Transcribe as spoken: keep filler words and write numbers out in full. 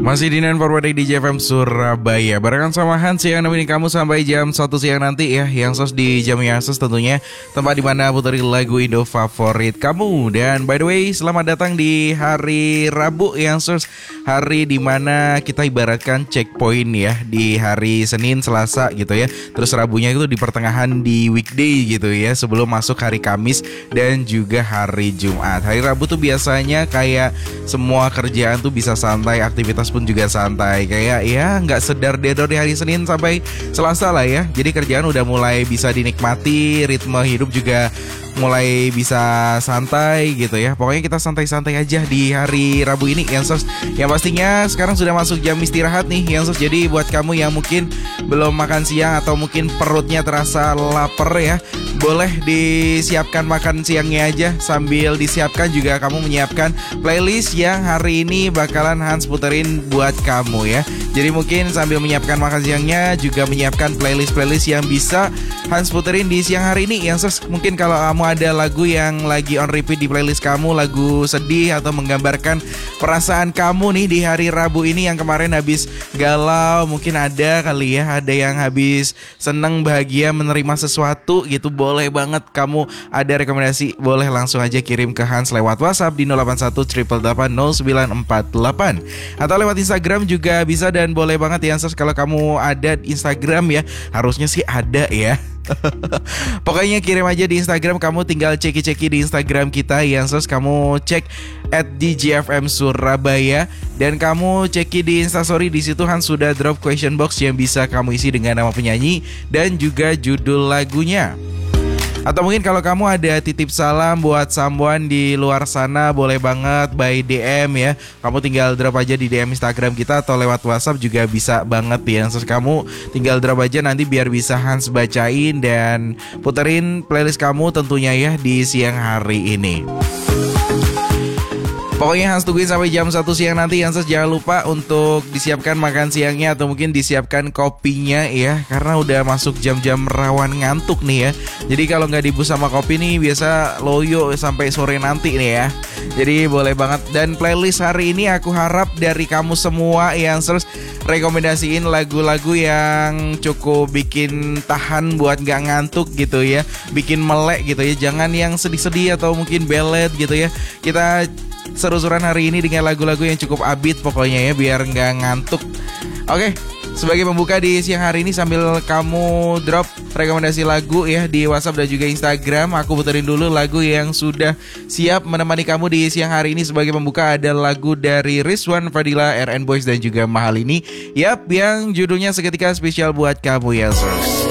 Masih di sembilan puluh empat D J F M Surabaya. Barengan sama Hans yang nemenin kamu sampai jam satu siang nanti ya. Yang sos di jam yang sos tentunya tempat dimana puterin lagu Indo favorit kamu. Dan by the way, selamat datang di hari Rabu yang sos, hari dimana kita ibaratkan checkpoint ya. Di hari Senin, Selasa gitu ya. Terus Rabunya itu di pertengahan di weekday gitu ya, sebelum masuk hari Kamis dan juga hari Jumat. Hari Rabu tuh biasanya kayak semua kerjaan tuh bisa santai, aktivitas pun juga santai, kayak ya nggak sedar dedor di hari Senin sampai Selasa lah ya. Jadi kerjaan udah mulai bisa dinikmati, ritme hidup juga mulai bisa santai gitu ya. Pokoknya kita santai-santai aja di hari Rabu ini yang sos. Yang pastinya sekarang sudah masuk jam istirahat nih yang sos. Jadi buat kamu yang mungkin belum makan siang atau mungkin perutnya terasa lapar ya, boleh disiapkan makan siangnya aja. Sambil disiapkan juga kamu menyiapkan playlist yang hari ini bakalan Hans puterin buat kamu ya. Jadi mungkin sambil menyiapkan makan siangnya juga menyiapkan playlist-playlist yang bisa Hans puterin di siang hari ini yang sos. Mungkin kalau kamu ada lagu yang lagi on repeat di playlist kamu, lagu sedih atau menggambarkan perasaan kamu nih di hari Rabu ini yang kemarin habis galau, mungkin ada kali ya, ada yang habis seneng, bahagia, menerima sesuatu gitu, boleh banget kamu ada rekomendasi, boleh langsung aja kirim ke Hans lewat WhatsApp di nol delapan satu delapan delapan nol sembilan empat delapan atau lewat Instagram juga bisa. Dan boleh banget ya sos, kalau kamu ada Instagram ya, harusnya sih ada ya. Pokoknya kirim aja di Instagram, kamu tinggal ceki-ceki di Instagram kita yang sos, kamu cek at D J F M Surabaya dan kamu ceki di Instastory. Di situ Hans sudah drop question box yang bisa kamu isi dengan nama penyanyi dan juga judul lagunya. Atau mungkin kalau kamu ada titip salam buat someone di luar sana, boleh banget by D M ya. Kamu tinggal drop aja di D M Instagram kita atau lewat WhatsApp juga bisa banget ya. Terus kamu tinggal drop aja nanti biar bisa Hans bacain dan puterin playlist kamu tentunya ya di siang hari ini. Pokoknya Hans tungguin sampai jam satu siang nanti. Hans jangan lupa untuk disiapkan makan siangnya atau mungkin disiapkan kopinya ya, karena udah masuk jam-jam rawan ngantuk nih ya. Jadi kalau nggak dibus sama kopi nih biasa loyo sampai sore nanti nih ya. Jadi boleh banget. Dan playlist hari ini aku harap dari kamu semua yang terus rekomendasiin lagu-lagu yang cukup bikin tahan buat nggak ngantuk gitu ya, bikin melek gitu ya. Jangan yang sedih-sedih atau mungkin ballad gitu ya. Kita seru-seruan hari ini dengan lagu-lagu yang cukup upbeat pokoknya ya, biar nggak ngantuk. Oke, sebagai pembuka di siang hari ini sambil kamu drop rekomendasi lagu ya di WhatsApp dan juga Instagram, aku puterin dulu lagu yang sudah siap menemani kamu di siang hari ini. Sebagai pembuka ada lagu dari Rizwan, Fadila, R N Boys dan juga Mahal ini. Yap, yang judulnya Seketika Spesial buat kamu ya, Sos.